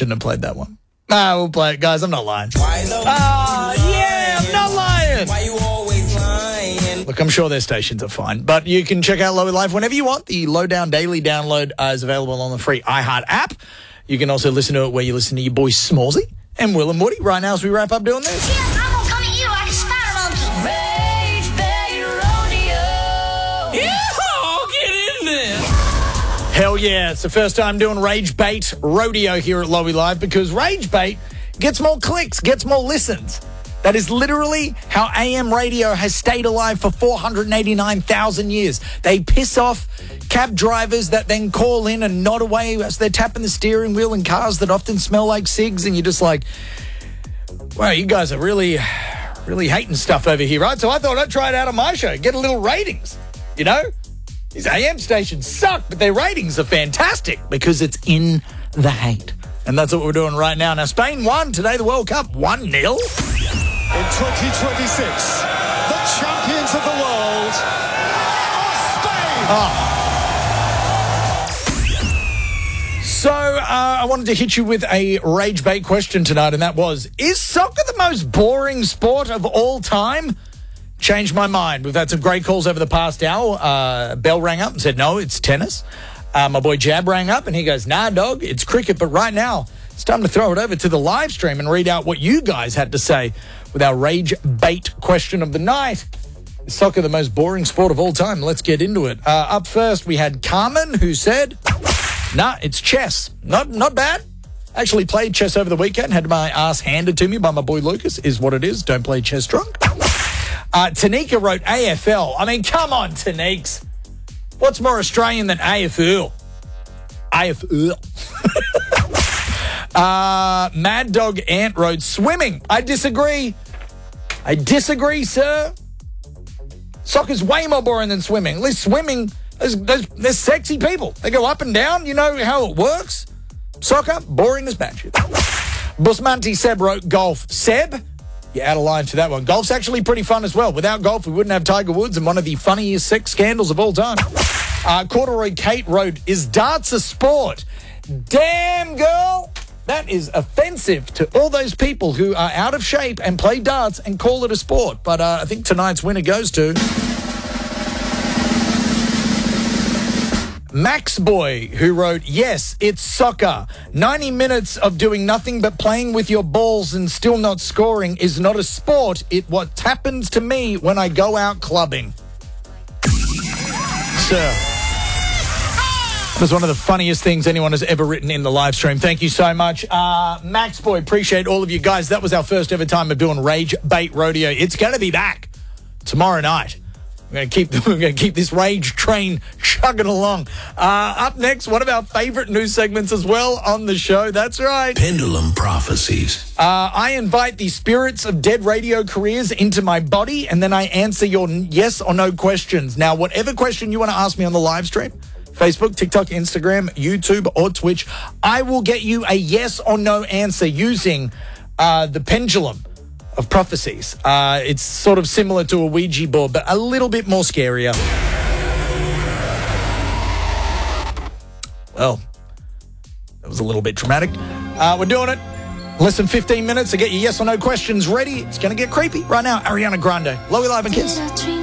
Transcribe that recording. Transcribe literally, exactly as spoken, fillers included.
shouldn't have played that one. Nah, we'll play it, guys. I'm not lying. Ah, uh, yeah, I'm not lying. Why you always lying? Look, I'm sure their stations are fine, but you can check out Lowy Life whenever you want. The Lowdown Daily download uh, is available on the free iHeart app. You can also listen to it where you listen to your boys Smallsy and Will and Woody right now as we wrap up doing this. Yeah, I'm gonna come at you like a spider monkey. Rage Bait Rodeo. Yeah, get in there. Hell yeah, it's the first time doing Rage Bait Rodeo here at Lowy Live because Rage Bait gets more clicks, gets more listens. That is literally how A M radio has stayed alive for four hundred eighty-nine thousand years. They piss off cab drivers that then call in and nod away as they're tapping the steering wheel in cars that often smell like cigs, and you're just like, wow, you guys are really, really hating stuff over here, right? So I thought I'd try it out on my show, get a little ratings, you know? These A M stations suck, but their ratings are fantastic because it's in the hate. And that's what we're doing right now. Now, Spain won today, the World Cup, one nil. In twenty twenty-six, the champions of the world are Spain. Oh. So, uh, I wanted to hit you with a rage bait question tonight, and that was, is soccer the most boring sport of all time? Changed my mind. We've had some great calls over the past hour. Uh, Bell rang up and said, no, it's tennis. Uh, my boy Jab rang up and he goes, nah, dog, it's cricket. But right now, it's time to throw it over to the live stream and read out what you guys had to say with our rage bait question of the night. Is soccer the most boring sport of all time? Let's get into it. Uh, up first, we had Carmen, who said, nah, it's chess. Not, not bad. Actually played chess over the weekend. Had my ass handed to me by my boy Lucas, is what it is. Don't play chess drunk. Uh, Tanika wrote A F L. I mean, come on, Taniks. What's more Australian than A F L? A F L. uh, Mad Dog Ant wrote swimming. I disagree. I disagree, sir. Soccer's way more boring than swimming. At least swimming, there's, there's, there's sexy people. They go up and down. You know how it works. Soccer, boring as batshit. Busmanti Seb wrote golf. Seb? You're out of line for that one. Golf's actually pretty fun as well. Without golf, we wouldn't have Tiger Woods and one of the funniest sex scandals of all time. Uh, Corduroy Kate wrote, is darts a sport? Damn, girl. That is offensive to all those people who are out of shape and play darts and call it a sport. But uh, I think tonight's winner goes to Max Boy, who wrote, yes, it's soccer. ninety minutes of doing nothing but playing with your balls and still not scoring is not a sport. It what happens to me when I go out clubbing. Sir, that's one of the funniest things anyone has ever written in the live stream. Thank you so much. Uh, Max Boy, appreciate all of you guys. That was our first ever time of doing Rage Bait Rodeo. It's going to be back tomorrow night. We're going to keep we're going to keep this rage train chugging along. Uh, up next, one of our favourite news segments as well on the show. That's right. Pendulum Prophecies. Uh, I invite the spirits of dead radio careers into my body, and then I answer your yes or no questions. Now, whatever question you want to ask me on the live stream, Facebook, TikTok, Instagram, YouTube, or Twitch, I will get you a yes or no answer using uh, the pendulum of prophecies. Uh, it's sort of similar to a Ouija board, but a little bit more scarier. Well, that was a little bit dramatic. Uh, we're doing it. Less than fifteen minutes to get your yes or no questions ready. It's going to get creepy right now. Ariana Grande, Lowy Live and Kiss.